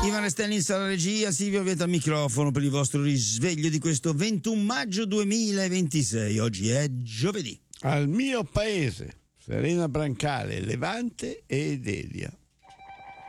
Ivan Stennis alla regia, Silvio Vieta al microfono per il vostro risveglio di questo 21 maggio 2026. Oggi è giovedì. Al mio paese, Serena Brancale, Levante ed Elia.